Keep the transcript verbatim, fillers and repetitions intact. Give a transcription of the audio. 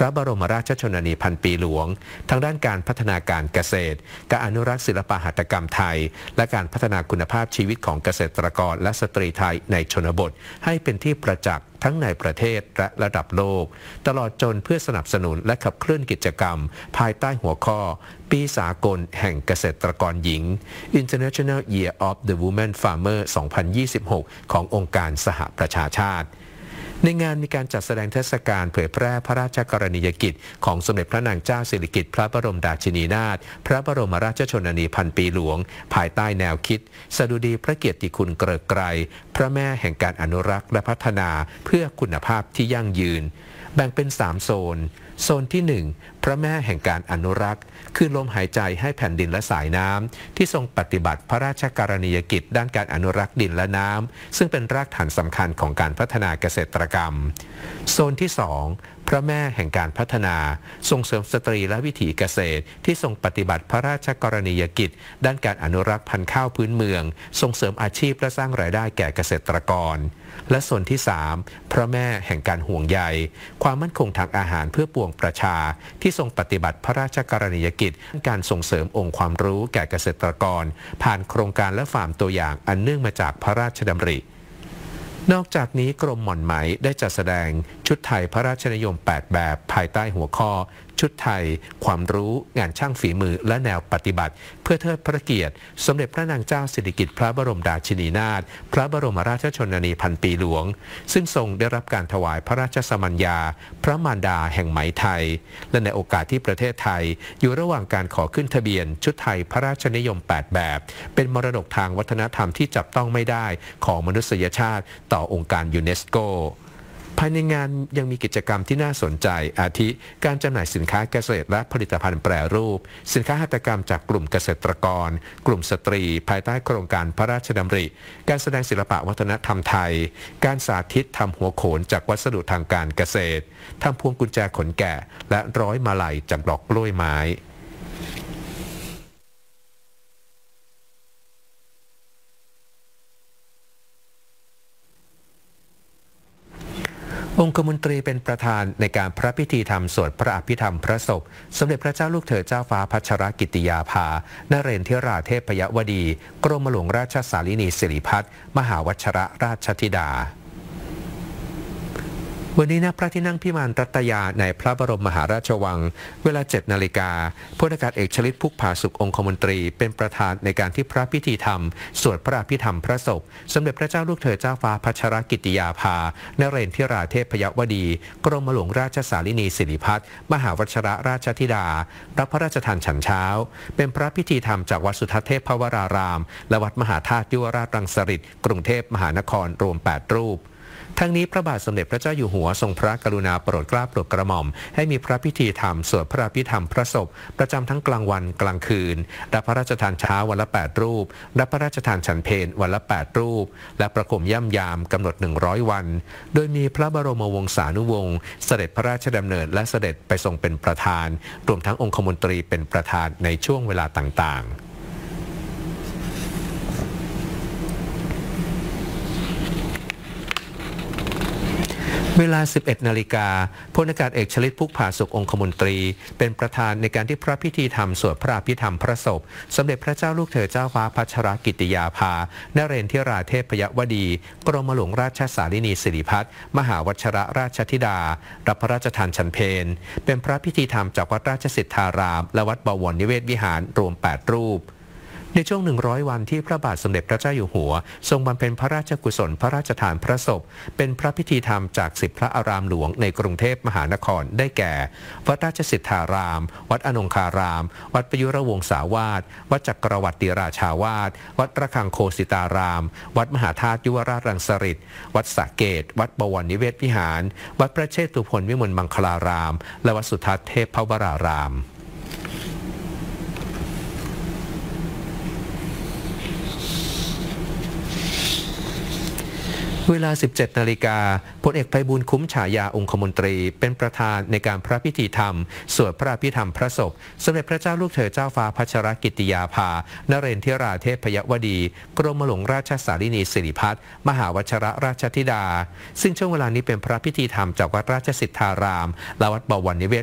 ระบรมราชชนนีพันปีหลวงทางด้านการพัฒนาการเกษตรการอนุรักษ์ศิลปหัตถกรรมไทยและการพัฒนาคุณภาพชีวิตของเกษตรกรและสตรีไทยในชนบทให้เป็นที่ประจักษ์ทั้งในประเทศและระดับโลกตลอดจนเพื่อสนับสนุนและขับเคลื่อนกิจกรรมภายใต้หัวข้อปีสากลแห่งเกษตรกรหญิง International Year of the Woman Farmer สองพันยี่สิบหก ขององค์การสหประชาชาติในงานมีการจัดแสดงเทศกาลเผยแพร่พระราชกรณียกิจของสมเด็จพระนางเจ้าสิริกิติ์พระบรมราชินีนาถพระบรมราชชนนีพันปีหลวงภายใต้แนวคิดสดุดีพระเกียรติคุณเกริกไกรพระแม่แห่งการอนุรักษ์และพัฒนาเพื่อคุณภาพที่ยั่งยืนแบ่งเป็นสามโซนโซนที่หนึ่งพระแม่แห่งการอนุรักษ์คือลมหายใจให้แผ่นดินและสายน้ำที่ทรงปฏิบัติพระราชกรณียกิจด้านการอนุรักษ์ดินและน้ำซึ่งเป็นรากฐานสำคัญของการพัฒนาเกษตรกรรมโซนที่สองพระแม่แห่งการพัฒนาส่งเสริมสตรีและวิถีเกษตรที่ทรงปฏิบัติพระราชกรณียกิจด้านการอนุรักษ์พันธุ์ข้าวพื้นเมืองส่งเสริมอาชีพและสร้างรายได้แก่เกษตรกรและส่วนที่สามพระแม่แห่งการห่วงใยความมั่นคงทางอาหารเพื่อปวงประชาที่ทรงปฏิบัติพระราชกรณียกิจการส่งเสริมองค์ความรู้แก่เกษตรกรผ่านโครงการและฟาร์มตัวอย่างอันเนื่องมาจากพระราชดำรินอกจากนี้กรมหม่อนไหมได้จัดแสดงชุดไทยพระราชนิยมแปดแบบภายใต้หัวข้อชุดไทยความรู้งานช่างฝีมือและแนวปฏิบัติเพื่อเทิดพระเกียรติสมเด็จพระนางเจ้าสิริกิติ์พระบรมราชินีนาถพระบรมราชชนนีพันปีหลวงซึ่งทรงได้รับการถวายพระราชสมัญญาพระมารดาแห่งไหมไทยและในโอกาสที่ประเทศไทยอยู่ระหว่างการขอขึ้นทะเบียนชุดไทยพระราชนิยมแปดแบบเป็นมรดกทางวัฒนธรรมที่จับต้องไม่ได้ของมนุษยชาติต่อองค์การยูเนสโกภายในงานยังมีกิจกรรมที่น่าสนใจอาทิการจำหน่ายสินค้าเกษตรและผลิตภัณฑ์แปรรูปสินค้าหัตถกรรมจากกลุ่มเกษตรกรกลุ่มสตรีภายใต้โครงการพระราชดำริการแสดงศิลปะวัฒนธรรมไทยการสาธิตทำหัวโขนจากวัสดุทางการเกษตรทำพวงกุญแจขนแกะและร้อยมาลัยจากดอกกล้วยไม้องคมนตรีเป็นประธานในการพระพิธีธรรมสวดพระอภิธรรมพระศพสมเด็จพระเจ้าลูกเธอเจ้าฟ้าพัชรกิติยาภานเรนทิราเทพยวดีกรมหลวงราชสารินีสิริพัฒน์มหาวชรราชธิดาวันนี้ณพระที่นั่งพิมานรัตยาในพระบรมมหาราชวังเวลาเจ็ดนาฬิกาพลอากาศเอกชลิตพุกผาสุของคมนตรีเป็นประธานในการที่พระพิธีธรรมสวดพระอภิธรรมพระศพสมเด็จพระเจ้าลูกเธอเจ้าฟ้าพัชรกิติยาภานเรนทิราเทพยวดีกรมหลวงราชสารินีสิริพัฒน์มหาวชรราชธิดารับพระราชทานฉันเช้าเป็นพระพิธีธรรมจากวัดสุทัศน์เทพวรารามและวัดมหาธาตุยุวราชรังสฤษฎ์กรุงเทพมหานครรวมแปดรูปทั้งนี้พระบาทสมเด็จพระเจ้าอยู่หัวทรงพระกรุณาโปรดเกล้าโปรดกระหม่อมให้มีพระพิธีธรรมสวดพระอภิธรรมพระศพประจำทั้งกลางวันกลางคืนรับพระราชทานเช้าวันละแปดรูปรับพระราชทานฉันเพลวันละแปดรูปและประคมย่ำยามกำหนดหนึ่งร้อยวันโดยมีพระบรมวงศานุวงศ์เสด็จพระราชดำเนินและเสด็จไปทรงเป็นประธานรวมทั้งองคมนตรีเป็นประธานในช่วงเวลาต่างๆเวลา สิบเอ็ดนาฬิกาพลอากาศเอกชลิตพุกผาสุของคมนตรีเป็นประธานในการที่พระพิธีธรรมสวดพระอภิธรรมพระศพสมเด็จพระเจ้าลูกเธอเจ้าฟ้าพัชรกิติยาภานเรนทิราเทพยวดีกรมหลวงราชสารินีสิริพัฒน์มหาวชรราชธิดารับพระราชทานฉันเพลเป็นพระพิธีธรรมจากวัดราชสิทธารามและวัดบวรนิเวศวิหารรวมแปดรูปในช่วงหนึ่งร้อยวันที่พระบาทสมเด็จพระเจ้าอยู่หัวทรงบำเพ็ญพระราชกุศลพระราชทานพระศพเป็นพระพิธีธรรมจากสิบพระอารามหลวงในกรุงเทพมหานครได้แก่วัดราชสิทธารามวัดอนงคารามวัดประยุรวงศาวาสวัดจักรวรรดิราชาวาสวัดระฆังโคสิตารามวัดมหาธาตุยุวราชรังสฤษฎ์วัดสระเกตวัดบวรนิเวศวิหารวัดพระเชตุพนวิมลมังคลารามและวัดสุทัศน์เทพวรารามเวลา สิบเจ็ด นาฬิกาพลเอกไพบูลย์คุ้มฉายาองคมนตรีเป็นประธานในการพระพิธีธรรมสวดพระอภิธรรมพระศพสมเด็จพระเจ้าลูกเธอเจ้าฟ้าพัชรกิติยาภานเรนทิราเทพยวดีกรมหลวงราชสารินีสิริพัฒน์มหาวชรราชธิดาซึ่งช่วงเวลานี้เป็นพระพิธีธรรมจากวัดราชสิทธารามและวัดบวรนิเวศ